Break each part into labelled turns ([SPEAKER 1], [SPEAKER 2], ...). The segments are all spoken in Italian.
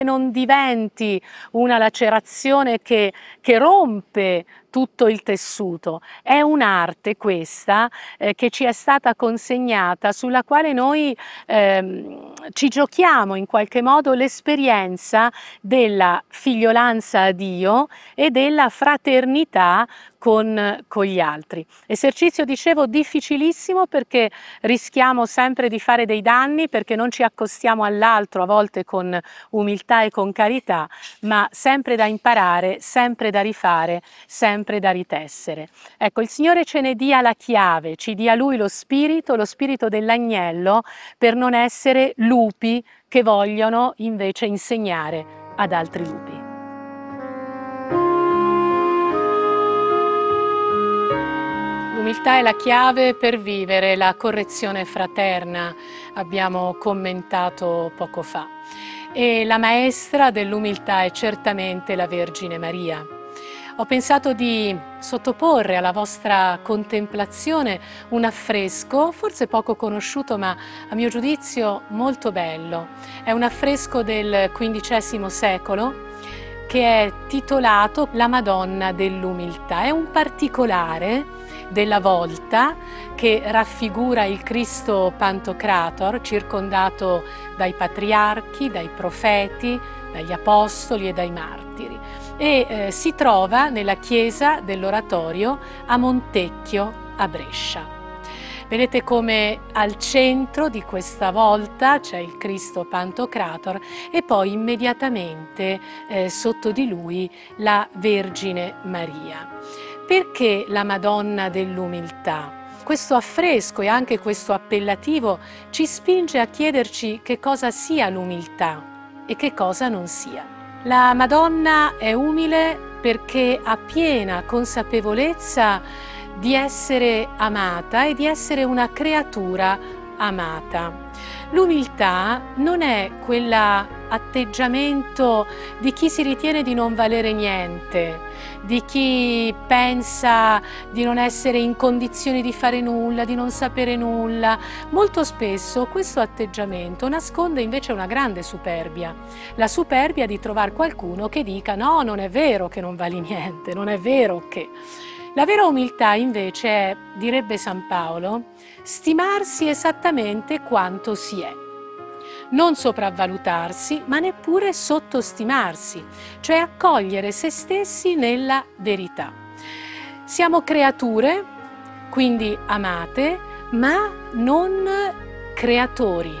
[SPEAKER 1] non diventi una lacerazione che rompe tutto il tessuto. È un'arte questa che ci è stata consegnata, sulla quale noi ci giochiamo in qualche modo l'esperienza della figliolanza a Dio e della fraternità con gli altri. Esercizio, dicevo, difficilissimo perché rischiamo sempre di fare dei danni, perché non ci accostiamo all'altro a volte con umiltà e con carità, ma sempre da imparare, sempre da rifare, sempre da ritessere. Ecco, il Signore ce ne dia la chiave, ci dia Lui lo spirito dell'agnello, per non essere lupi che vogliono invece insegnare ad altri lupi. L'umiltà è la chiave per vivere la correzione fraterna, abbiamo commentato poco fa. E la maestra dell'umiltà è certamente la Vergine Maria. Ho pensato di sottoporre alla vostra contemplazione un affresco, forse poco conosciuto, ma a mio giudizio molto bello. È un affresco del XV secolo che è titolato La Madonna dell'Umiltà. È un particolare della volta che raffigura il Cristo Pantocrator, circondato dai patriarchi, dai profeti, dagli apostoli e dai martiri, e si trova nella chiesa dell'Oratorio a Montecchio a Brescia. Vedete come al centro di questa volta c'è il Cristo Pantocrator e poi immediatamente sotto di lui la Vergine Maria. Perché la Madonna dell'Umiltà? Questo affresco e anche questo appellativo ci spinge a chiederci che cosa sia l'umiltà e che cosa non sia. La Madonna è umile perché ha piena consapevolezza di essere amata e di essere una creatura amata. L'umiltà non è quell'atteggiamento di chi si ritiene di non valere niente, di chi pensa di non essere in condizioni di fare nulla, di non sapere nulla. Molto spesso questo atteggiamento nasconde invece una grande superbia, la superbia di trovare qualcuno che dica no, non è vero che non vali niente, non è vero che... La vera umiltà invece è, direbbe San Paolo, stimarsi esattamente quanto si è. Non sopravvalutarsi, ma neppure sottostimarsi, cioè accogliere se stessi nella verità. Siamo creature, quindi amate, ma non creatori.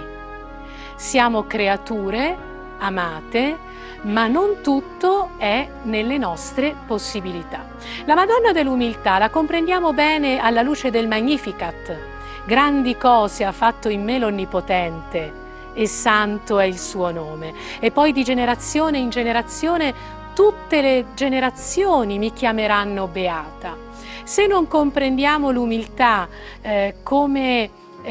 [SPEAKER 1] Siamo creature amate, ma non tutto è nelle nostre possibilità. La Madonna dell'Umiltà la comprendiamo bene alla luce del Magnificat. Grandi cose ha fatto in me l'Onnipotente e santo è il suo nome. E poi di generazione in generazione tutte le generazioni mi chiameranno beata. Se non comprendiamo l'umiltà come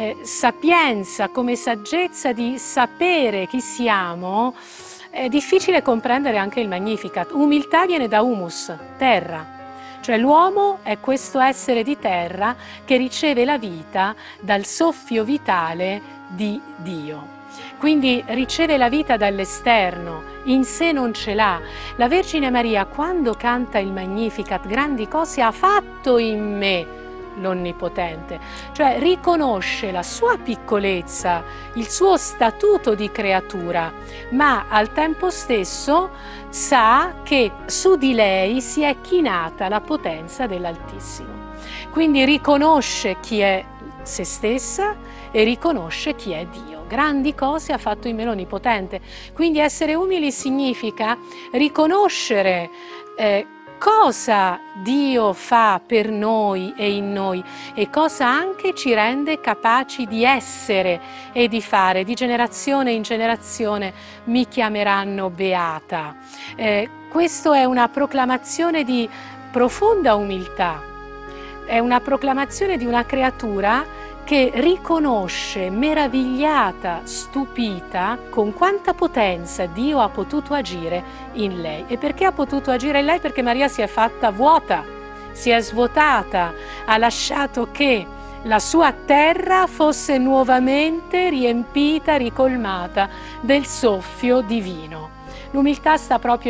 [SPEAKER 1] sapienza, come saggezza di sapere chi siamo, è difficile comprendere anche il Magnificat. Umiltà viene da humus, terra. Cioè l'uomo è questo essere di terra che riceve la vita dal soffio vitale di Dio. Quindi riceve la vita dall'esterno, in sé non ce l'ha. La Vergine Maria, quando canta il Magnificat, grandi cose ha fatto in me l'Onnipotente, cioè riconosce la sua piccolezza, il suo statuto di creatura, ma al tempo stesso sa che su di lei si è chinata la potenza dell'Altissimo. Quindi riconosce chi è se stessa e riconosce chi è Dio. Grandi cose ha fatto in me l'Onnipotente. Quindi essere umili significa riconoscere cosa Dio fa per noi e in noi e cosa anche ci rende capaci di essere e di fare. Di generazione in generazione mi chiameranno beata. Questo è una proclamazione di profonda umiltà, è una proclamazione di una creatura che riconosce, meravigliata, stupita, con quanta potenza Dio ha potuto agire in lei. E perché ha potuto agire in lei? Perché Maria si è fatta vuota, si è svuotata, ha lasciato che la sua terra fosse nuovamente riempita, ricolmata del soffio divino. L'umiltà sta proprio